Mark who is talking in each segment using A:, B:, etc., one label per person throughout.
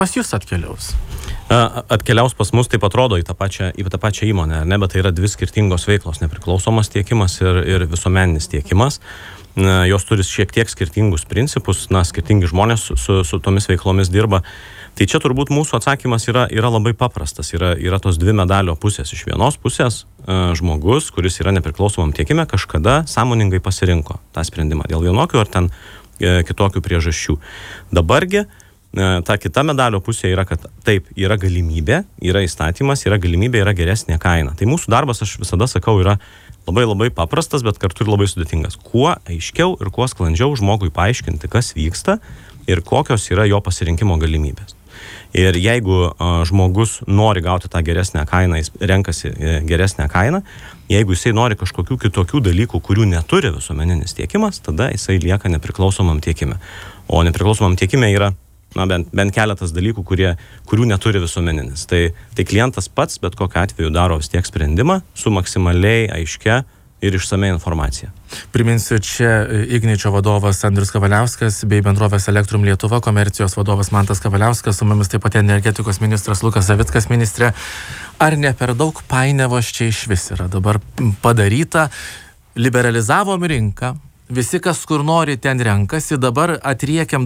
A: pas jūs atkeliaus?
B: Atkeliaus pas mus, taip atrodo, į tą pačią įmonę, ne, bet tai yra dvi skirtingos veiklos, nepriklausomas tiekimas ir visuomeninis tiekimas. Jos turi šiek tiek skirtingus principus, skirtingi žmonės su tomis veiklomis dirba. Tai čia turbūt mūsų atsakymas yra labai paprastas. Yra tos dvi medalio pusės. Iš vienos pusės žmogus, kuris yra nepriklausomam tiekime, kažkada sąmoningai pasirinko tą sprendimą dėl vienokių ar ten kitokių priežasčių. Dabargi ta kita medalio pusė yra, kad taip, yra galimybė, yra įstatymas, yra galimybė, yra geresnė kaina. Tai mūsų darbas, aš visada sakau, yra labai paprastas, bet kartu ir labai sudėtingas. Kuo aiškiau ir kuo sklandžiau žmogui paaiškinti, kas vyksta ir kokios yra jo pasirinkimo galimybės. Ir jeigu žmogus nori gauti tą geresnę kainą, jis renkasi geresnę kainą, jeigu jisai nori kažkokių kitokių dalykų, kurių neturi visuomeninis tiekimas, tada jisai lieka nepriklausomam tiekime. O nepriklausomam tiekime yra bent keletas dalykų, kurių neturi visuomeninis. Tai klientas pats bet kokiu atveju daro vis tiek sprendimą su maksimaliai aiškia ir išsamei informacija.
A: Priminsiu, čia Igničio vadovas Andrius Kavaliauskas bei bendrovės Elektrum Lietuva komercijos vadovas Mantas Kavaliauskas, su mumis taip pat energetikos ministras Lukas Savickas. Ministrė, ar ne per daug painiavos čia išvis yra dabar padaryta? Liberalizavom rinką, visi, kas kur nori, ten renkasi, dabar atriekiam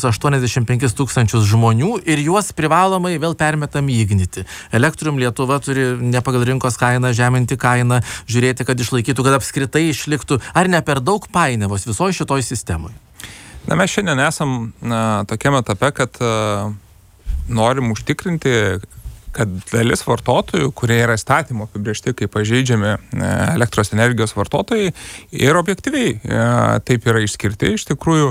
A: 285 000 žmonių ir juos privalomai vėl permetam į Ignitį. Elektrum Lietuva turi ne pagal rinkos kainą žeminti kainą, žiūrėti, kad išlaikytų, kad apskritai išliktų. Ar ne per daug painiavos visoje šitoj sistemoje?
C: Mes šiandien esam tokiame etape, kad norim užtikrinti, kad dalis vartotojų, kurie yra įstatymo apibrėžti kaip pažeidžiami elektros energijos vartotojai, ir objektyviai taip yra išskirti. Iš tikrųjų,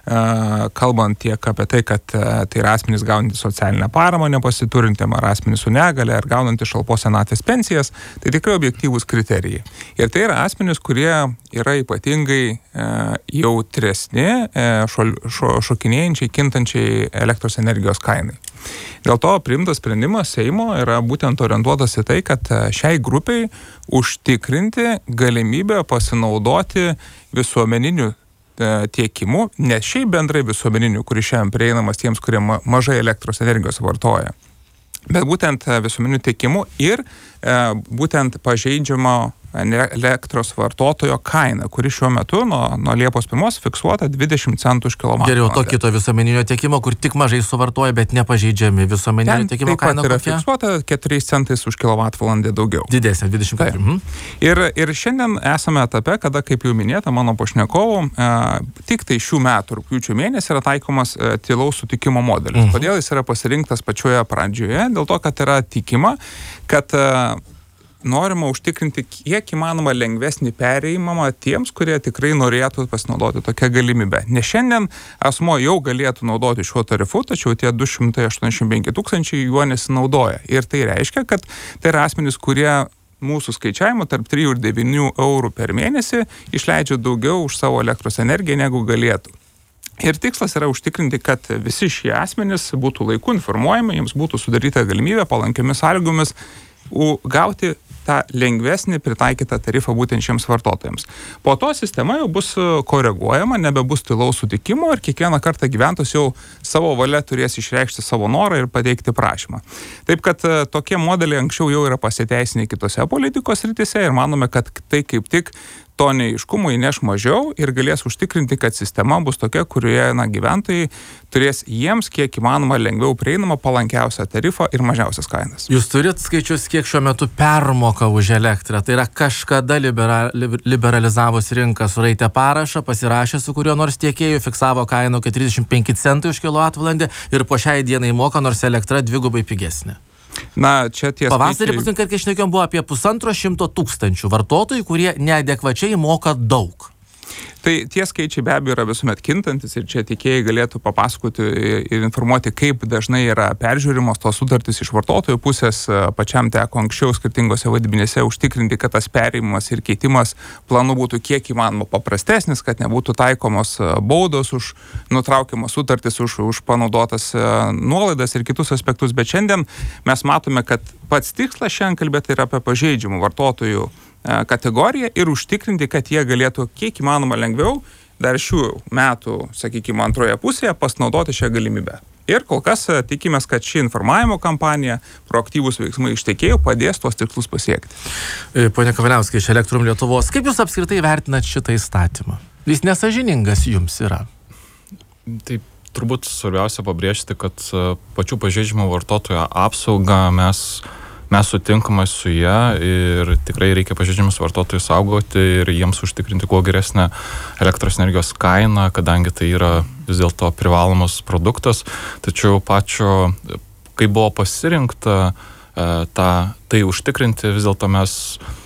C: kalbant tiek apie tai, kad tai yra asmenys gaunantys socialinę paramą nepasiturintiem, ar asmenys su negale, ar gaunantys šalpos senatvės pensijas, tai tikrai objektyvūs kriterijai. Ir tai yra asmenys, kurie yra ypatingai jautresni šokinėjančiai, kintančiai elektros energijos kainai. Dėl to priimtas sprendimas Seimo yra būtent orientuotas į tai, kad šiai grupiai užtikrinti galimybę pasinaudoti visuomeniniu tiekimu, ne šiaip bendrai visuomeniniu, kuris šiandien prieinamas tiems, kurie mažai elektros energijos vartoja, bet būtent visuomeniniu tiekimu ir būtent pažeidžiamo elektros vartotojo kaina, kuri šiuo metu nuo Liepos 1 fiksuota 20 centų už kilovatvalandę.
A: Geriau to kito visuomeninio tiekimo, kur tik mažai suvartoja, bet nepažeidžiami visuomeninio tiekimo kaina kokia?
C: Ten taip pat yra fiksuota 4 centais už kilovatvalandę daugiau.
A: Didesnė, 24.
C: Ir šiandien esame etape, kada, kaip jau minėta mano pašnekovų, tik tai šių metų rugpjūčio mėnesį yra taikomas tylaus sutikimo modelis. Kodėl jis yra pasirinktas pačioje pradžioje? Dėl to, kad yra tikima, kad norima užtikrinti kiek įmanoma lengvesnį perėjimą tiems, kurie tikrai norėtų pasinaudoti tokią galimybę. Nes šiandien asmo jau galėtų naudoti šiuo tarifu, tačiau tie 285 000 juo nesinaudoja. Ir tai reiškia, kad tai yra asmenys, kurie mūsų skaičiavimo tarp 3 ir 9 eurų per mėnesį išleidžia daugiau už savo elektros energiją, negu galėtų. Ir tikslas yra užtikrinti, kad visi šie asmenys būtų laiku informuojami, jiems būtų sudaryta galimybė palankiomis sąlygomis gauti tą lengvesnį pritaikytą tarifą būtent šiems vartotojams. Po to sistema jau bus koreguojama, nebebus tylaus sutikimo ir kiekvieną kartą gyventojas jau savo valia turės išreikšti savo norą ir pateikti prašymą. Taip kad tokie modeliai anksčiau jau yra pasiteisinę kitose politikos srityse ir manome, kad tai kaip tik to neaiškumo įneš mažiau ir galės užtikrinti, kad sistema bus tokia, kurioje gyventojai turės jiems kiek įmanoma lengviau prieinamą palankiausią tarifą ir mažiausias kainas.
A: Jūs turit skaičius, kiek šiuo metu permoka už elektrą? Tai yra kažkada liberalizavus rinką, suraitė parašą, pasirašė su kuriuo nors tiekėjų, fiksavo kainą 35 centų už kilovatvalandę ir po šiai dienai moka, nors elektra dvigubai pigesnė.
C: Čia tie
A: Pavasarį pasirinkant, kai šnekėjom, buvo apie 150 000 vartotojų, kurie neadekvačiai moka daug.
C: Tai tie skaičiai be abejo yra visuomet kintantis ir čia tiekėjai galėtų papasakoti ir informuoti, kaip dažnai yra peržiūrimos tos sutartys iš vartotojų pusės. Pačiam teko anksčiau skirtingose vadybinėse užtikrinti, kad tas perėjimas ir keitimas planų būtų kiek įmanoma paprastesnis, kad nebūtų taikomos baudos už nutraukiamas sutartys, už panaudotas nuolaidas ir kitus aspektus. Bet šiandien mes matome, kad pats tikslas šiandien kalbėti yra apie pažeidžiamų vartotojų kategoriją ir užtikrinti, kad jie galėtų kiek įmanoma lengviau dar šių metų, sakykime, antroje pusėje pasinaudoti šią galimybę. Ir kol kas tikimės, kad ši informavimo kampanija, proaktyvūs veiksmai iš tiekėjų padės tuos tikslus pasiekti.
A: Pone Kavaliauskai, iš Elektrum Lietuvos, kaip Jūs apskritai vertinat šitą įstatymą? Jis nesąžiningas Jums yra?
D: Taip, turbūt svarbiausia pabrėžti, kad pačių pažeidžiamų vartotojų apsaugą mes sutinkame su ją ir tikrai reikia pažeidžiamus vartotojus saugoti ir jiems užtikrinti kuo geresnę elektros energijos kainą, kadangi tai yra vis dėlto privalomas produktas. Tačiau kai buvo pasirinkta tai užtikrinti, vis dėlto mes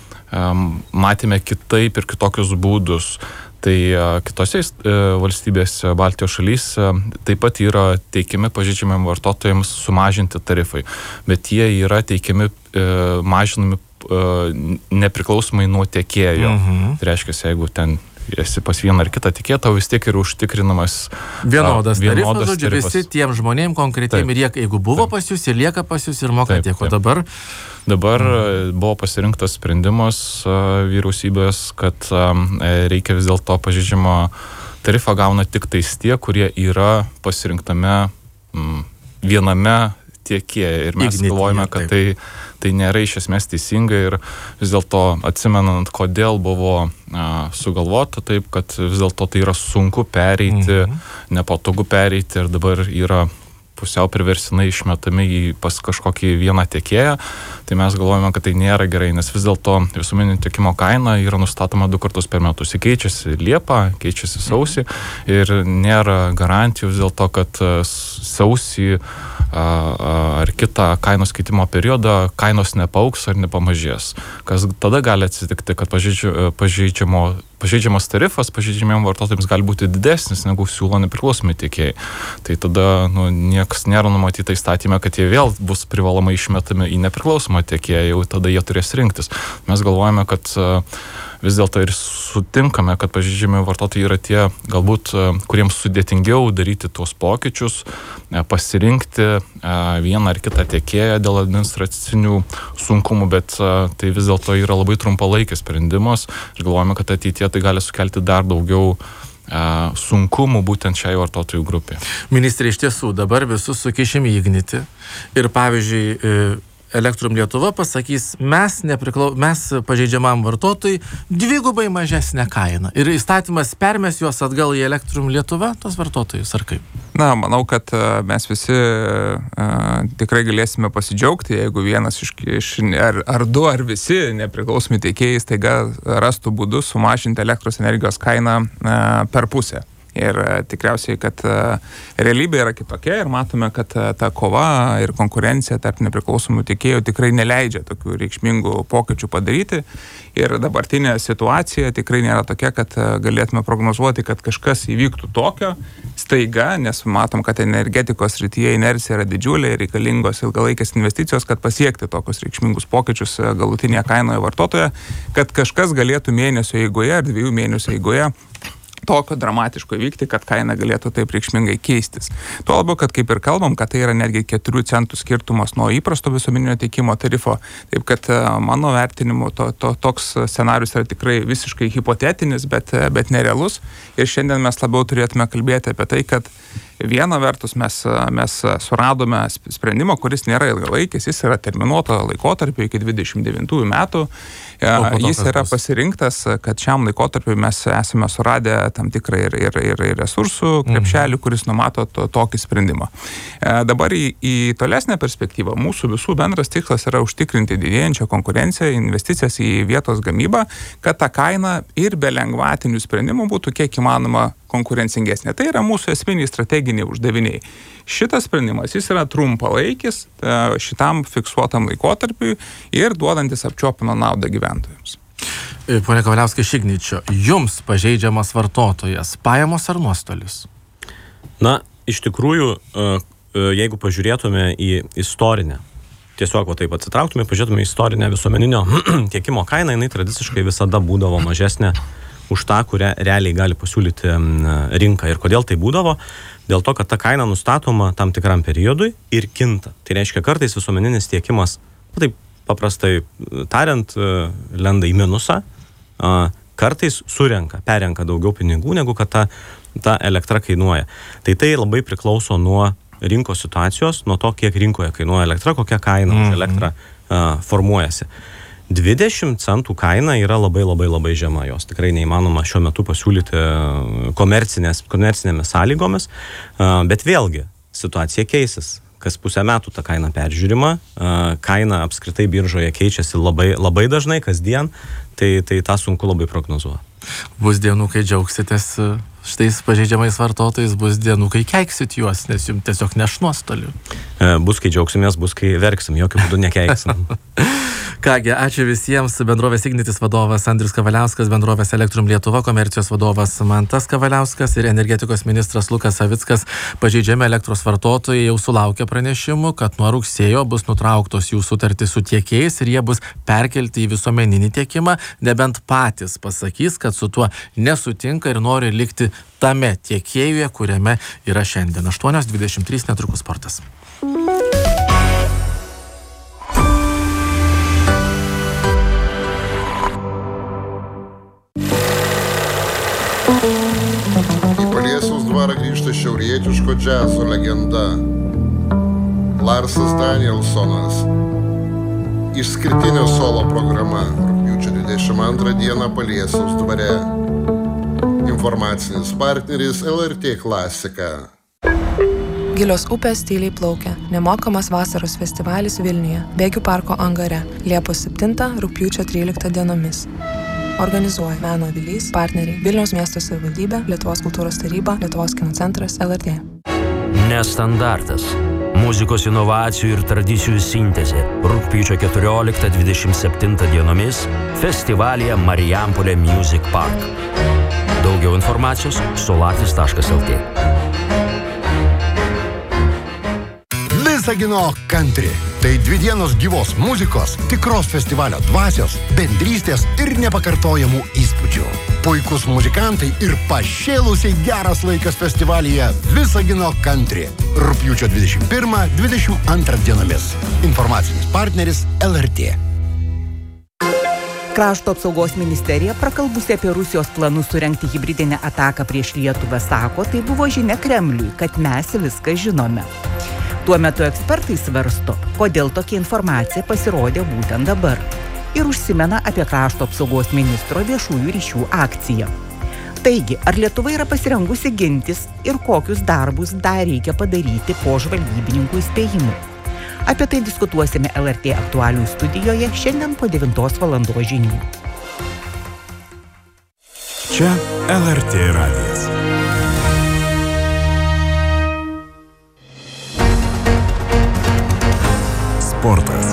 D: matėme kitaip ir kitokius būdus. Tai kitose valstybėse, Baltijos šalyse taip pat yra teikiami pažeidžiamiem vartotojams sumažinti tarifai, bet jie yra teikiami mažinami nepriklausomai nuo tiekėjo. Tai reiškia, jeigu ten esi pas vieną ar kitą tiekėją, tau vis tiek yra užtikrinamas
A: vienodas tarifas, žodžiu,
D: tarifas.
A: visi tiem žmonėm konkretiem ir jeigu buvo pas jūs ir lieka pas jūs ir moka tiek, o
D: Dabar buvo pasirinktas sprendimas vyriausybės, kad reikia vis dėlto pažeidžiamo tarifą gauna tik tais tie, kurie yra pasirinktame viename tiekėje. Ir mes galvojame, kad tai nėra iš esmės teisinga ir vis dėlto atsimenant, kodėl buvo sugalvota taip, kad vis dėlto tai yra sunku pereiti, nepatogu pereiti ir dabar yra pusiau priversinai išmetami pas kažkokį vieną tiekėją, tai mes galvojame, kad tai nėra gerai, nes vis dėlto visuomeninio tiekimo kaina yra nustatoma 2 kartus per metus. Ji keičiasi liepą, keičiasi sausį ir nėra garantijų vis dėlto, kad sausį ar kitą kainos keitimo periodą kainos nepauks ar nepamažės. Kas tada gali atsitikti, kad pažeidžiamas tarifas pažeidžiamiem vartotojams gali būti didesnis negu siūlo nepriklausomi tiekėjai. Tai tada nieks nėra numatyta įstatyme, kad jie vėl bus privalomai išmetami į nepriklausomą tiekėją, jau tada jie turės rinktis. Mes galvojame, kad vis dėlto ir sutinkame, kad pažeidžiami vartotojai yra tie, galbūt, kuriems sudėtingiau daryti tuos pokyčius, pasirinkti vieną ar kitą tiekėją dėl administracinių sunkumų, bet tai vis dėlto yra labai trumpalaikis sprendimas ir galvojame, kad ateityje tai gali sukelti dar daugiau sunkumų būtent šiai vartotojų grupė.
A: Ministrė, iš tiesų, dabar visus sukišim į ignitį ir pavyzdžiui, Elektrum Lietuva pasakys, mes pažeidžiamam vartotojui 2 mažesnę kainą. Ir įstatymas permes juos atgal į Elektrum Lietuva, tos vartotojus, ar kaip?
C: Na, manau, kad mes visi tikrai galėsime pasidžiaugti, jeigu vienas ar 2 ar visi nepriklausomi tiekėjai staiga rastų būdus sumažinti elektros energijos kainą per pusę. Ir tikriausiai, kad realybė yra kitokia ir matome, kad ta kova ir konkurencija tarp nepriklausomų tiekėjų tikrai neleidžia tokių reikšmingų pokyčių padaryti. Ir dabartinė situacija tikrai nėra tokia, kad galėtume prognozuoti, kad kažkas įvyktų tokio staiga, nes matom, kad energetikos srityje inercija yra didžiulė ir reikalingos ilgalaikės investicijos, kad pasiekti tokius reikšmingus pokyčius galutinėje kainoje vartotoje, kad kažkas galėtų mėnesio eigoje ar 2 mėnesių eigoje tokio dramatiško įvykti, kad kaina galėtų taip reikšmingai keistis. Tuo labiau, kad kaip ir kalbam, kad tai yra netgi 4 centų skirtumas nuo įprasto visuomeninio tiekimo tarifo, taip kad mano vertinimu toks scenarius yra tikrai visiškai hipotetinis, bet nerealus. Ir šiandien mes labiau turėtume kalbėti apie tai, kad viena vertus mes suradome sprendimą, kuris nėra ilgalaikis, jis yra terminuoto laikotarpio iki 29 metų. Jis yra pasirinktas, kad šiam laikotarpiu mes esame suradę tam tikrą ir resursų krepšelį, kuris numato tokį sprendimą. Dabar į tolesnę perspektyvą mūsų visų bendras tikslas yra užtikrinti didėjančią konkurenciją, investicijas į vietos gamybą, kad ta kaina ir be lengvatinių sprendimų būtų kiek įmanoma konkurencingesnė. Tai yra mūsų esminiai strateginiai uždaviniai. Šitas sprendimas, jis yra trumpalaikis šitam fiksuotam laikotarpiui ir duodantis apčiuopiamą naudą gyventojams.
A: Pone Kavaliauskai, iš Igničio, jums pažeidžiamas vartotojas, pajamos ar nuostolis?
B: Na, iš tikrųjų, jeigu pažiūrėtume į istorinę, tiesiog taip atsitrauktume, pažiūrėtume į istorinę visuomeninio tiekimo kainą, jinai tradiciškai visada būdavo mažesnė už tą, kurią realiai gali pasiūlyti rinka. Ir kodėl tai būdavo? Dėl to, kad ta kaina nustatoma tam tikram periodui ir kinta. Tai reiškia, kartais visuomeninis tiekimas, taip paprastai tariant, lenda į minusą, kartais perrenka daugiau pinigų, negu kad ta elektra kainuoja. Tai labai priklauso nuo rinkos situacijos, nuo to, kiek rinkoje kainuoja elektra, kokia kaina už elektrą formuojasi. 20 centų kaina yra labai žema, jos tikrai neįmanoma šiuo metu pasiūlyti komercinėmis sąlygomis, bet vėlgi situacija keisis. Kas pusę metų ta kaina peržiūrima, kaina apskritai biržoje keičiasi labai dažnai, kasdien, tai tą sunku labai prognozuoti.
A: Bus dienų, kai džiaugsitės šitais pažeidžiamais vartotojais, bus dienų, kai keiksit juos, nes jums tiesiog neš nuostolių.
B: Bus, kai džiaugsimės, bus, kai verksim, jokių būdų nekeiksim.
A: Kągi, ačiū visiems. Bendrovės Ignitis vadovas Andrius Kavaliauskas, bendrovės Elektrum Lietuva komercijos vadovas Mantas Kavaliauskas ir energetikos ministras Lukas Savickas. Pažeidžiami elektros vartotojai jau sulaukė pranešimų, kad nuo rugsėjo bus nutrauktos jų sutartys su tiekėjais ir jie bus perkelti į visuomeninį tiekimą, nebent patys pasakys, kad su tuo nesutinka ir nori likti tame tiekėjuje, kuriame yra šiandien. 8:23 netrukus sportas.
E: Į Paliesiaus dvarą grįžta šiaurietiško džiazo legenda Larsas Danielsonas. Išskirtinė solo programa rugpjūčio 22 dieną Paliesiaus dvare. Informacinis partneris LRT Klasika.
F: Gilios upės tyliai plaukia. Nemokamas vasaros festivalis Vilniuje, Bėgių parko angare, Liepos 7, rugpjūčio 13 dienomis. Organizuoja Meno avilys, partneriai Vilniaus miesto savivaldybė, Lietuvos kultūros taryba, Lietuvos kino centras, LRT.
G: Nestandartas. Muzikos inovacijų ir tradicijų sintezė. Rugpjūčio 14-27 dienomis festivalyje Marijampolė Music Park. Daugiau informacijos solatis.lt.
H: Visagino country. Tai 2 dienos gyvos muzikos, tikros festivalio dvasios, bendrystės ir nepakartojamų įspūdžių. Puikus muzikantai ir pašėlusiai geras laikas festivalyje Visagino country. Rugpjūčio 21-22 dienomis. Informacinis partneris LRT.
I: Krašto apsaugos ministerija, prakalbusi apie Rusijos planus surengti hibridinę ataką prieš Lietuvą, sako, tai buvo žinia Kremliui, kad mes viską žinome. Tuo metu ekspertai svarsto, kodėl tokia informacija pasirodė būtent dabar ir užsimena apie krašto apsaugos ministro viešųjų ryšių akciją. Taigi, ar Lietuva yra pasirengusi gintis ir kokius darbus dar reikia padaryti po žvalgybininkų įspėjimų? Apie tai diskutuosime LRT aktualių studijoje šiandien po 9 valandos žinių.
H: Čia LRT radijas. Sportas.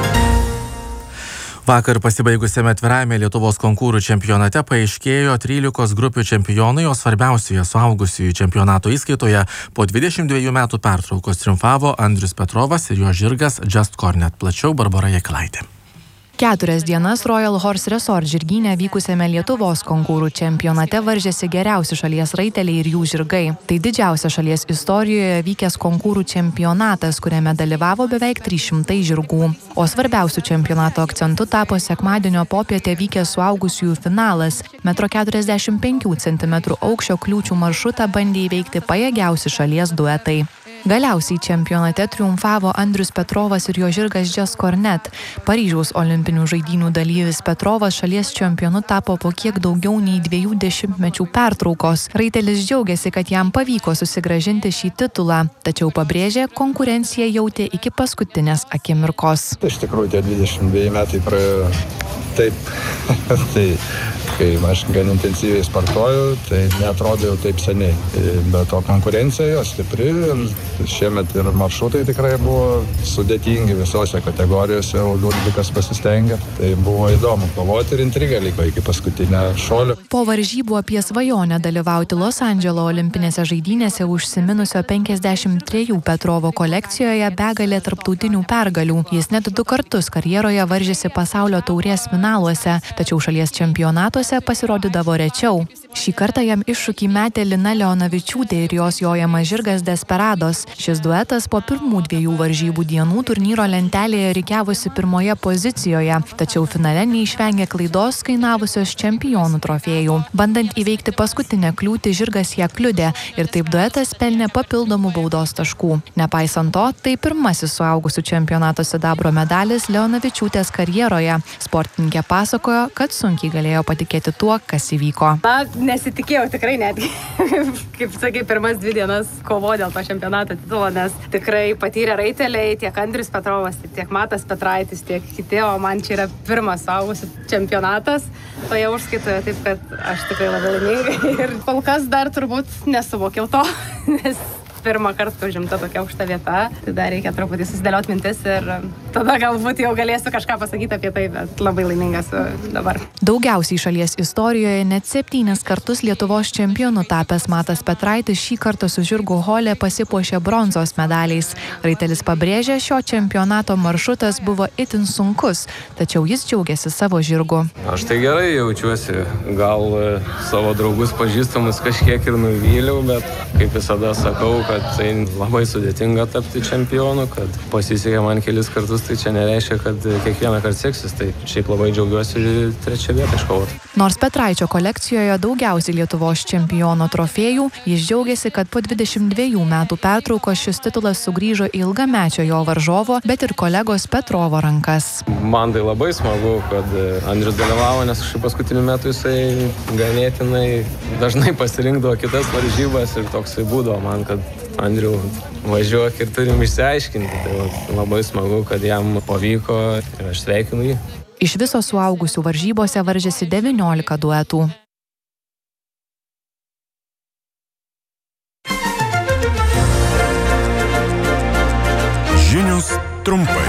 A: Vakar pasibaigusiame atvirajame Lietuvos konkurų čempionate paaiškėjo 13 grupių čempionai, o svarbiausioje suaugusiųjų čempionato įskaitoje po 22 metų pertraukos triumfavo Andrius Petrovas ir jo žirgas Just Cornet. Plačiau Barbara Jakilaitė.
J: 4 dienas Royal Horse Resort žirgyne vykusiame Lietuvos konkurų čempionate varžėsi geriausi šalies raiteliai ir jų žirgai. Tai didžiausia šalies istorijoje vykęs konkurų čempionatas, kuriame dalyvavo beveik 300 žirgų. O svarbiausių čempionato akcentu tapo sekmadienio popietę vykęs suaugusiųjų finalas. 1,45 cm aukščio kliūčių maršrutą bandė įveikti pajėgiausi šalies duetai. Galiausiai čempionate triumfavo Andrius Petrovas ir jo žirgas Just Cornet. Paryžiaus olimpinių žaidynių dalyvis Petrovas šalies čempionu tapo po kiek daugiau nei 2 dešimtmečių pertraukos. Raitelis džiaugiasi, kad jam pavyko susigrąžinti šį titulą, tačiau pabrėžė, konkurenciją jautė iki paskutinės akimirkos.
K: Iš tikrųjų, tie 22 metai praėjo taip, tai kai aš gan intensyviai sportuoju, tai neatrodo jau taip seniai. Bet to konkurencija jo stipri ir šiemet ir maršrutai tikrai buvo sudėtingi visose kategorijose, o Liudvikas pasistengė. Tai buvo įdomu kovoti ir intriga liko iki paskutinio šuolio.
J: Po varžybų apie svajonę dalyvauti Los Andželo olimpinėse žaidynėse užsiminusio 53 Petrovo kolekcijoje begalė tarptautinių pergalių. Jis net 2 kartus karjeroje varžėsi pasaulio taurės finaluose, tačiau šalies čempionatuose pasirodydavo rečiau. Šį kartą jam iššūkį metė Lina Leonavičiūtė ir jos jojamas žirgas Desperados. Šis duetas po pirmų 2 varžybų dienų turnyro lentelėje rikiavosi pirmoje pozicijoje, tačiau finale neišvengė klaidos kainavusios čempionų trofėjų. Bandant įveikti paskutinę kliūtį, žirgas ją kliudė ir taip duetas pelnė papildomų baudos taškų. Nepaisant to, tai pirmasis suaugusių čempionato sidabro medalis Leonavičiūtės karjeroje. Sportininkė pasakojo, kad sunkiai galėjo patikėti tuo, kas įvyko.
L: Nesitikėjau tikrai netgi, kaip sakai, pirmas 2 dienas kovo dėl to čempionato titulo, nes tikrai patyrė raiteliai, tiek Andrius Petrovas, tiek Matas Petraitis, tiek kiti, o man čia yra pirmas suaugusių čempionatas toje užskaitoje, taip kad aš tikrai labai laiminga ir kol kas dar turbūt nesuvokiau to, nes pirmą kartą užimta tokia aukšta vieta, tai dar reikia truputį susidėlioti mintis ir tada galbūt jau galėsiu kažką pasakyti apie tai, bet labai laimingas dabar.
J: Daugiausiai šalies istorijoje net 7 kartus Lietuvos čempionu tapęs Matas Petraitis šį kartą su žirgu Hole pasipuošė bronzos medaliais. Raitelis pabrėžė, šio čempionato maršrutas buvo itin sunkus, tačiau jis džiaugiasi savo žirgu.
M: Aš tai gerai jaučiuosi, gal savo draugus pažįstamus kažkiek ir nuvyliau, bet kaip visada sakau, kad tai labai sudėtinga tapti čempionu, kad pasisekė man kelis kartus, tai čia nereiškia, kad kiekvieną kartą seksis, tai šiaip labai džiaugiuosi 3 vietą iškovoti.
J: Nors Petraičio kolekcijoje daugiausiai Lietuvos čempiono trofėjų, jis džiaugiasi, kad po 22 metų pertraukos šis titulas sugrįžo į ilgamečio jo varžovo, bet ir kolegos Petrovo rankas.
M: Man tai labai smagu, kad Andrius dalyvavo, nes kažkaip paskutiniu metu jisai ganėtinai dažnai pasirinkdavo kitas varžybas ir toksai būdavo man, kad Andriu, važiuok ir turim išsiaiškinti. Tai labai smagu, kad jam pavyko ir aš sveikinu jį.
J: Iš viso suaugusių varžybose varžėsi 19 duetų.
N: Žinios trumpai.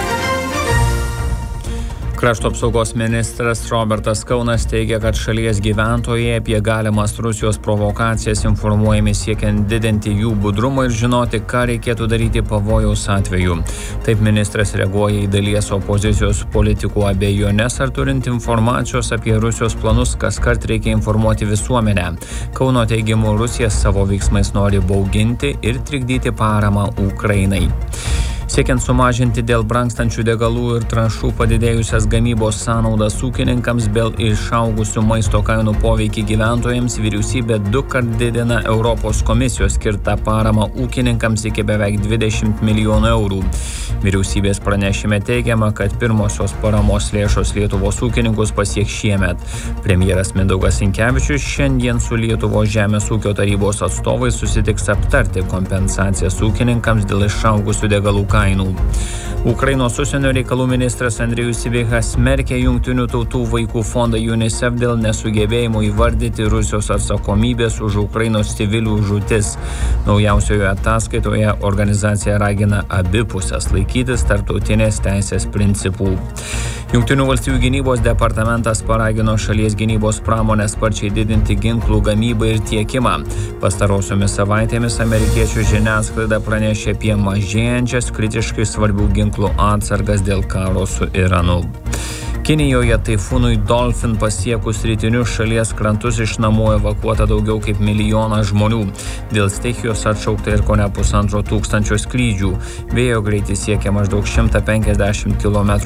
O: Krašto apsaugos ministras Robertas Kaunas teigia, kad šalies gyventojai apie galimas Rusijos provokacijas informuojami siekiant didinti jų budrumą ir žinoti, ką reikėtų daryti pavojaus atveju. Taip ministras reaguoja į dalies opozicijos politikų abejones, ar turint informacijos apie Rusijos planus kaskart reikia informuoti visuomenę. Kauno teigimu, Rusija savo veiksmais nori bauginti ir trikdyti paramą Ukrainai. Siekiant sumažinti dėl brangstančių degalų ir trąšų padidėjusias gamybos sąnaudas ūkininkams bei išaugusių maisto kainų poveikį gyventojams, vyriausybė 2 kart didina Europos komisijos skirtą paramą ūkininkams iki beveik 20 milijonų eurų. Vyriausybės pranešime teigiama, kad pirmosios paramos lėšos Lietuvos ūkininkus pasieks šiemet. Premjeras Mindaugas Sinkevičius šiandien su Lietuvos žemės ūkio tarybos atstovais susitiks aptarti kompensacijas ūkininkams dėl išaugusių degalų kainų. Ukrainos užsienio reikalų ministras Andrejus Sybichas smerkė Jungtinių tautų vaikų fondą UNICEF dėl nesugebėjimo įvardyti Rusijos atsakomybės už Ukrainos civilių žūtis. Naujausioje ataskaitoje organizacija ragina abi pusės laikytis tarptautinės teisės principų. Jungtinių valstijų gynybos departamentas paragino šalies gynybos pramonę sparčiai didinti ginklų gamybą ir tiekimą. Pastarosiomis savaitėmis amerikiečių žiniasklaida pranešė apie mažėjančias kritiškai svarbių ginklų atsargas dėl karo su Iranu. Kinijoje taifūnui Dolphin pasiekus rytinius šalies krantus iš namų evakuota daugiau kaip 1 milijoną žmonių. Dėl stichijos atšaukta ir kone 1,5 tūkstančio skrydžių. Vėjo greitis siekia maždaug 150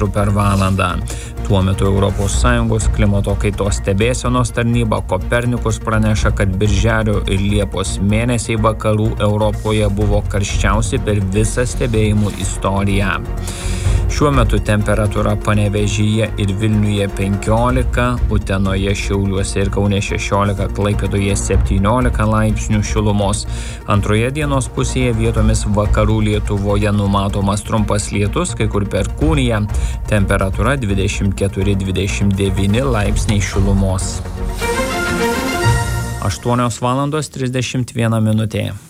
O: km/h. Tuo metu ES klimato kaitos stebėsenos tarnyba Kopernikus praneša, kad birželio ir liepos mėnesiai vakarų Europoje buvo karščiausi per visą stebėjimų istoriją. Šiuo metu temperatūra Panevėžyje ir Vilniuje 15, Utenoje, Šiauliuose ir Kaune 16, Klaipėdoje 17 laipsnių šilumos. Antroje dienos pusėje vietomis vakarų Lietuvoje numatomas trumpas lietus, kai kur Perkūnija. Temperatūra 24-29 laipsniai šilumos. 8:31 minutė.